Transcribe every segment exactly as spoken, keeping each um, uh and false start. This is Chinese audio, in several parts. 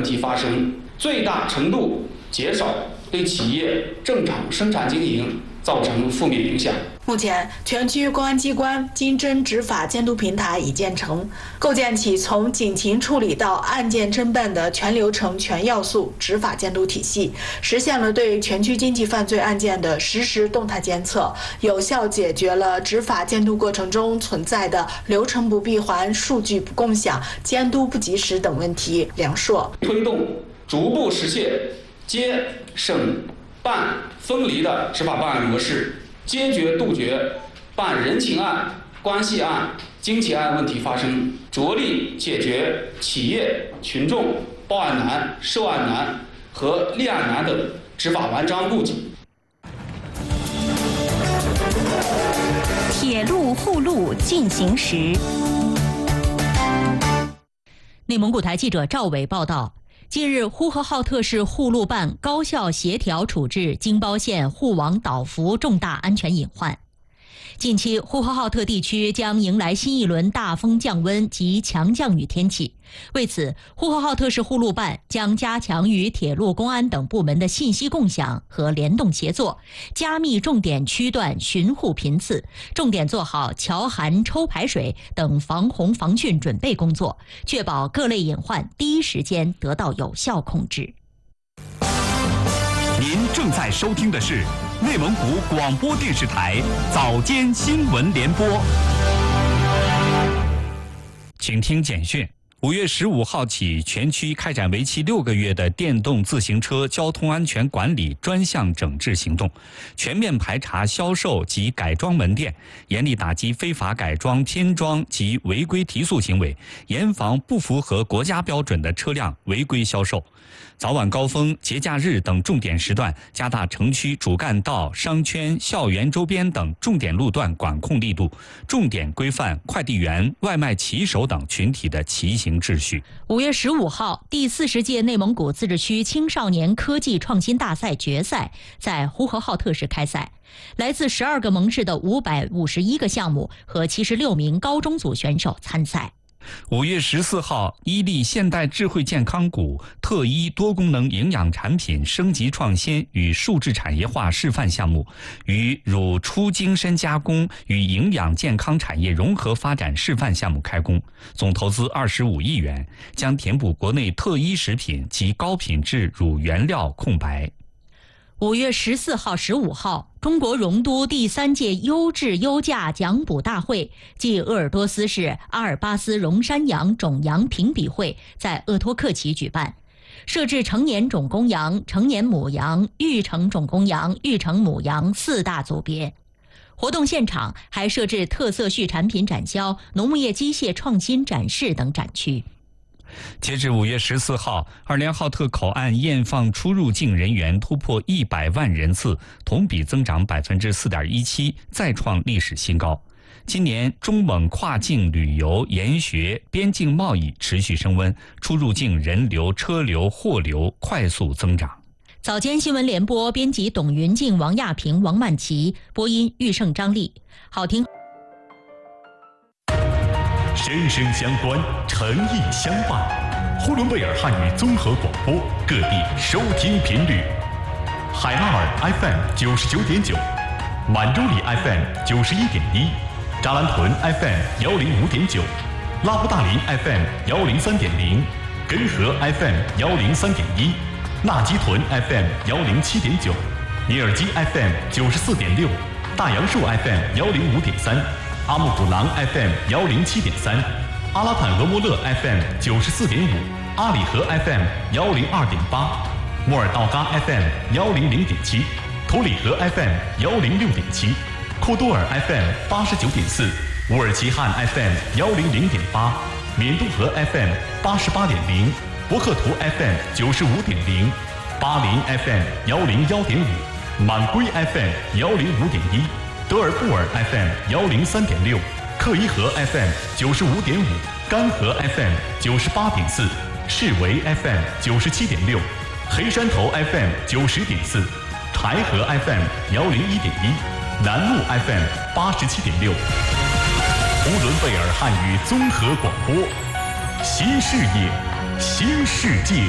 题发生，最大程度减少对企业正常生产经营造成负面影响。 目前，全区公安机关经侦执法监督平台已建成，构建起从警情处理到案件侦办的全流程、全要素执法监督体系，实现了对全区经济犯罪案件的实时动态监测，有效解决了执法监督过程中存在的流程不闭环、数据不共享、监督不及时等问题。梁硕推动逐步实现接、省、办分离的执法办案模式，坚决杜绝办人情案、关系案、经济案问题发生，着力解决企业、群众报案难、受案难和立案难等执法顽瘴痼疾。 铁路护路进行时，内蒙古台记者赵伟报道。近日，呼和浩特市护路办高效协调处置京包线护网倒伏重大安全隐患。近期，呼和浩特地区将迎来新一轮大风降温及强降雨天气。为此，呼和浩特市护路办将加强与铁路公安等部门的信息共享和联动协作，加密重点区段巡护频次，重点做好桥涵抽排水等防洪防汛准备工作，确保各类隐患第一时间得到有效控制。 您正在收听的是内蒙古广播电视台早间新闻联播，请听简讯。五月十五号起，全区开展为期六个月的电动自行车交通安全管理专项整治行动，全面排查销售及改装门店，严厉打击非法改装、拼装及违规提速行为，严防不符合国家标准的车辆违规销售。早晚高峰、节假日等重点时段，加大城区主干道、商圈、校园周边等重点路段管控力度，重点规范快递员、外卖骑手等群体的骑行秩序。 五月十五号，第四十届内蒙古自治区青少年科技创新大赛决赛在呼和浩特市开赛，来自十二个盟市的五百五十一个项目和七十六名高中组选手参赛。 五月十四号，伊利现代智慧健康股特一多功能营养产品升级创新与数字产业化示范项目与乳初精深加工与营养健康产业融合发展示范项目开工，总投资二十五亿元，将填补国内特一食品及高品质乳原料空白。 五月十四号、十五号，中国荣都第三届优质优价奖补大会暨鄂尔多斯市阿尔巴斯荣山羊种羊评比会在鄂托克旗举办，设置成年种公羊、成年母羊、育成种公羊、育成母羊四大组别。活动现场还设置特色畜产品展销、农牧业机械创新展示等展区。 截至五月十四号，二连浩特口岸验放出入境人员突破一百万人次，同比增长百分之四点一七，再创历史新高。今年中蒙跨境旅游、研学、边境贸易持续升温，出入境人流、车流、货流快速增长。 早间新闻联播编辑董云静、王亚平、王曼琪，播音玉胜、张丽，好听。 声声相关，诚意相伴。呼伦贝尔汉语综合广播，各地收听频率：海拉尔 F M 九十九点九，满洲里 F M 九十一点一，扎兰屯 F M 幺零五点九，拉布大林 F M 幺零三点零，根河 F M 幺零三点一，纳吉屯 F M 幺零七点九，尼尔基 F M 九十四点六，大杨树 F M 幺零五点三。阿木古朗 F M 幺零七点三，阿拉坦俄莫勒 F M 九十四点五，阿里河 F M 幺零二点八，莫尔道嘎 F M 幺零零点七，图里河 F M 幺零六点七，库多尔 F M 八十九点四，乌尔齐汉 F M 幺零零点八，缅都河 F M 八十八点零，博克图 F M 九十五点零，巴林 F M 幺零幺点五，满归 F M 幺零五点一。德尔布尔 F M 幺零三点六，克伊河 F M 九十五点五，干河 F M 九十八点四，士维 F M 九十七点六，黑山头 F M 九十点四，柴河 F M 幺零一点一，南路 F M 八十七点六。呼伦贝尔汉语综合广播，新视野， 新世界。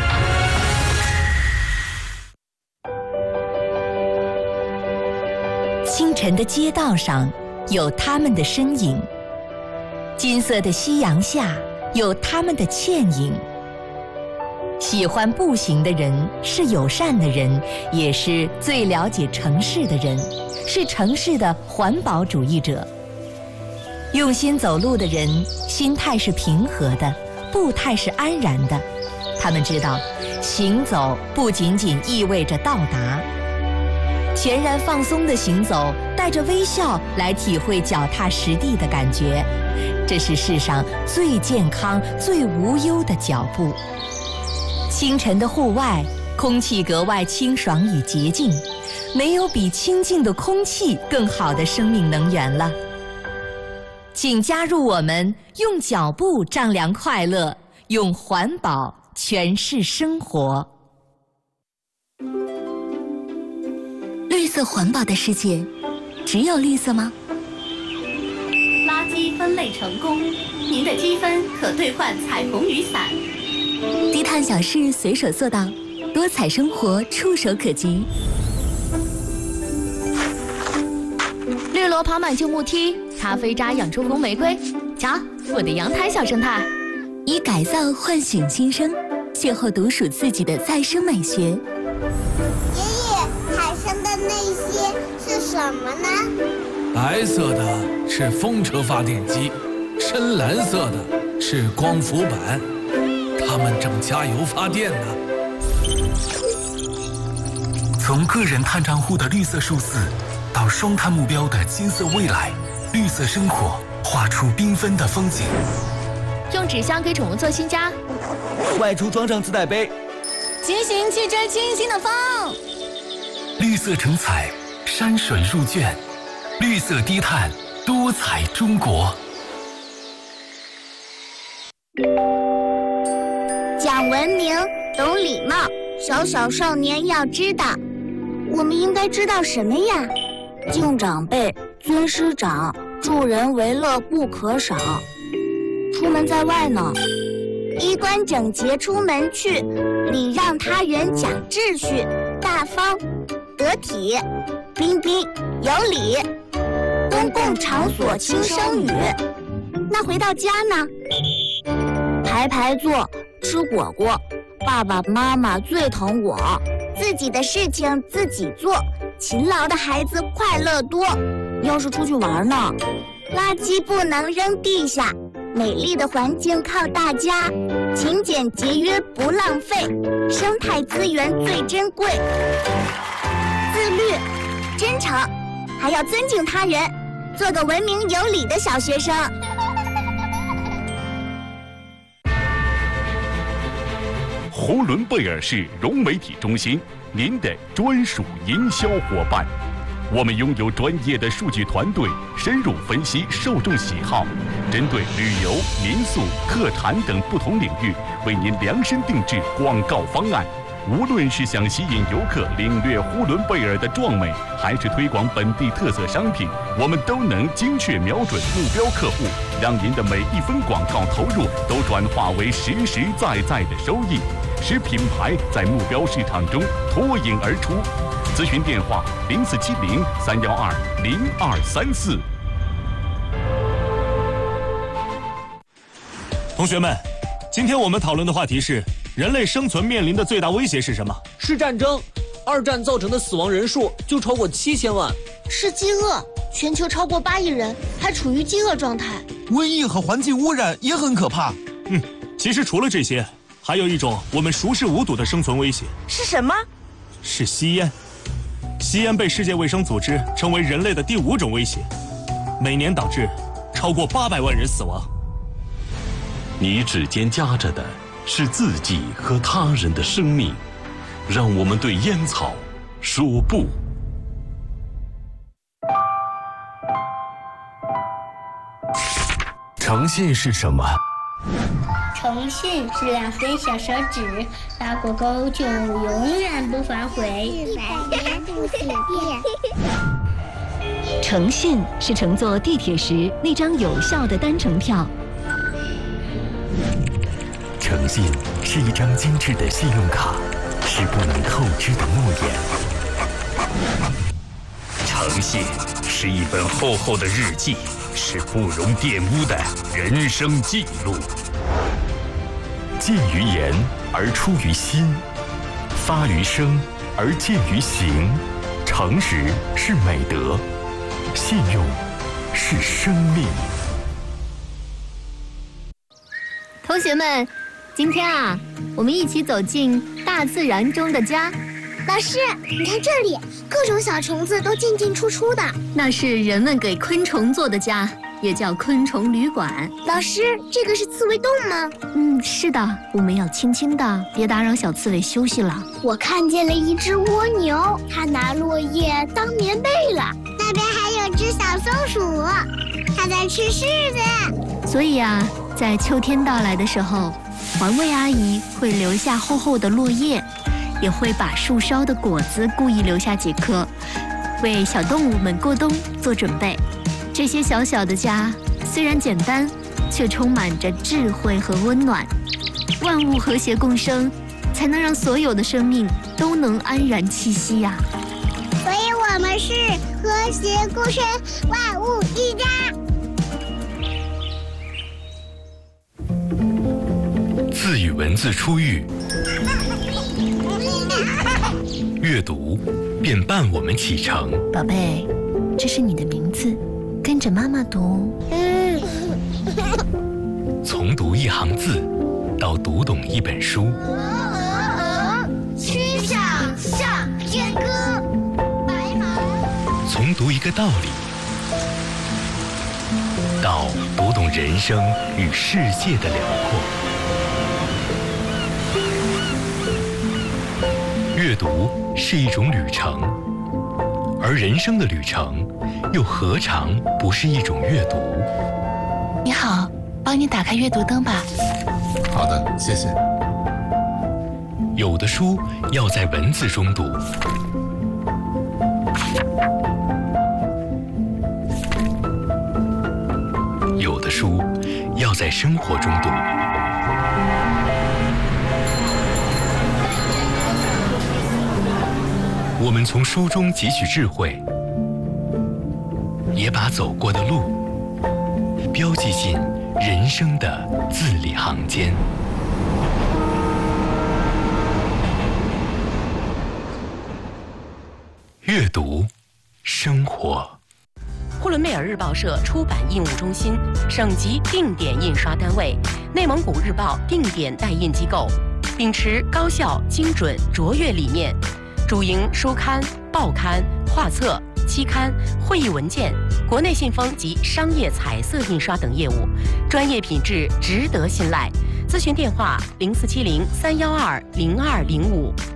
清晨的街道上有他们的身影，金色的夕阳下有他们的倩影。喜欢步行的人是友善的人，也是最了解城市的人，是城市的环保主义者。用心走路的人，心态是平和的，步态是安然的。他们知道，行走不仅仅意味着到达。全然放松的行走，带着微笑来体会脚踏实地的感觉，这是世上最健康、最无忧的脚步。清晨的户外，空气格外清爽与洁净，没有比清净的空气更好的生命能源了。请加入我们，用脚步丈量快乐，用环保诠释生活。绿色环保的世界，只有绿色吗？ 垃圾分类成功，您的积分可兑换彩虹雨伞。 低碳小事随手做到，多彩生活触手可及。 绿萝跑满旧木梯，咖啡渣养出红玫瑰。瞧，我的阳台小生态。 以改造唤醒新生，邂逅独属自己的再生美学。 爷爷，海上的那些是什么呢？ 白色的是风车发电机，深蓝色的是光伏板，他们正加油发电呢。 从个人碳账户的绿色数字，到双碳目标的金色未来，绿色生活画出缤纷的风景。 用纸箱给宠物做新家， 外出装上自带杯， 骑行去追清新的风。 绿色成彩，山水入卷，绿色低碳，多彩中国。 讲文明，懂礼貌，小小少年要知道。我们应该知道什么呀？敬长辈，尊师长，助人为乐不可少。出门在外呢，衣冠整洁出门去，礼让他人讲秩序，大方得体，彬彬有礼。公共场所轻声语。那回到家呢？排排坐，吃果果，爸爸妈妈最疼我。自己的事情自己做，勤劳的孩子快乐多。要是出去玩呢，垃圾不能扔地下，美丽的环境靠大家，勤俭节约不浪费，生态资源最珍贵。自律、真诚，还要尊敬他人，做个文明有礼的小学生。 呼伦贝尔市融媒体中心，您的专属营销伙伴。我们拥有专业的数据团队，深入分析受众喜好，针对旅游、民宿、特产等不同领域，为您量身定制广告方案。无论是想吸引游客领略呼伦贝尔的壮美，还是推广本地特色商品，我们都能精确瞄准目标客户，让您的每一分广告投入都转化为实实在在的收益，使品牌在目标市场中脱颖而出。咨询电话零四七零三幺二零二三四。 同学们，今天我们讨论的话题是：人类生存面临的最大威胁是什么？ 是战争。二战造成的死亡人数就超过七千万。 是饥饿，全球超过八亿人还处于饥饿状态。 瘟疫和环境污染也很可怕。 嗯，其实除了这些，还有一种我们熟视无睹的生存威胁。 是什么？ 是吸烟。吸烟被世界卫生组织称为人类的第五种威胁，每年导致超过八百万人死亡。 你指尖夹着的是自己和他人的生命，让我们对烟草说不。 诚信是什么？ 诚信是两根小手指，打过勾就永远不反悔。一百年不许变。 诚信是乘坐地铁时那张有效的单程票。 诚诚信是一张精致的信用卡，是不能透支的诺言。诚信是一本厚厚的日记，是不容玷污的人生记录。进于言而出于心，发于声而见于行。诚实是美德，信用是生命。 同学们，今天啊，我们一起走进大自然中的家。 老师，你看这里，各种小虫子都进进出出的。 那是人们给昆虫做的家，也叫昆虫旅馆。 老师，这个是刺猬洞吗？ 嗯，是的，我们要轻轻的，别打扰小刺猬休息了。 我看见了一只蜗牛，它拿落叶当棉被了。那边还有只小松鼠，它在吃柿子。 所以啊，在秋天到来的时候，环卫阿姨会留下厚厚的落叶，也会把树梢的果子故意留下几颗，为小动物们过冬做准备。这些小小的家虽然简单，却充满着智慧和温暖。万物和谐共生，才能让所有的生命都能安然栖息呀、啊。 所以我们是和谐共生，万物一家。 字与文字初遇，阅读便伴我们启程。 宝贝，这是你的名字，跟着妈妈读。 嗯。 从读一行字，到读懂一本书。 曲项向天歌，白马。 从读一个道理，到读懂人生与世界的辽阔。阅读是一种旅程，而人生的旅程又何尝不是一种阅读？ 你好，帮你打开阅读灯吧。 好的，谢谢。 有的书要在文字中读，有的书要在生活中读。我们从书中汲取智慧，也把走过的路标记进人生的字里行间。阅读，生活。 呼伦贝尔日报社出版印务中心，省级定点印刷单位，内蒙古日报定点代印机构，秉持高效、精准、卓越理念。主营书刊、报刊、画册、期刊、会议文件、国内信封及商业彩色印刷等业务，专业品质值得信赖。咨询电话：零四七零三幺二零二零五。